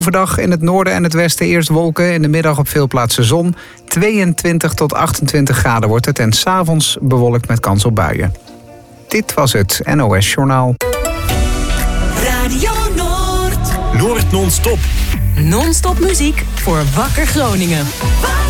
Overdag in het noorden en het westen eerst wolken. In de middag op veel plaatsen zon. 22 tot 28 graden wordt het. En 's avonds bewolkt met kans op buien. Dit was het NOS Journaal. Radio Noord. Noord non-stop. Non-stop muziek voor Wakker Groningen.